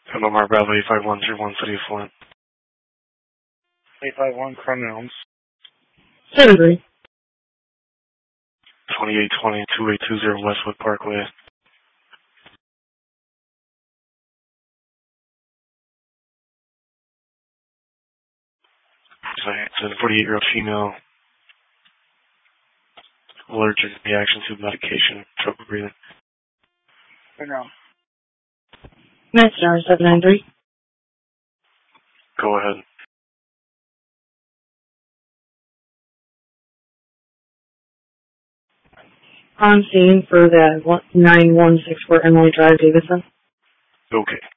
MMR Bravo 85131 City of Flint. 851 Crum Elms. 73. 2820-2820 Westwood Parkway. It's a 48-year-old female. Allergic reaction to medication. Trouble breathing. No. Master 793. Go ahead. On scene for the 9164 Emily Drive, Davidson. Okay.